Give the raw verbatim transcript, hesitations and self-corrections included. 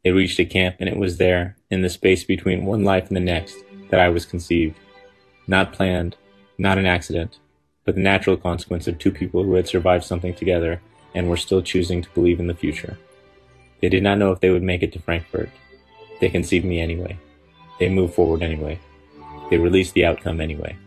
They reached a camp, and it was there, in the space between one life and the next, that I was conceived. Not planned, not an accident, but the natural consequence of two people who had survived something together and were still choosing to believe in the future. They did not know if they would make it to Frankfurt. They conceived me anyway. They moved forward anyway. They released the outcome anyway.